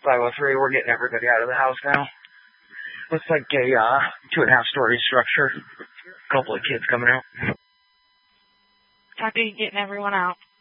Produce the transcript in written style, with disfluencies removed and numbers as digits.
503, we're getting everybody out of the house now. Looks like a 2.5-story structure. A couple of kids coming out. Copy, getting everyone out.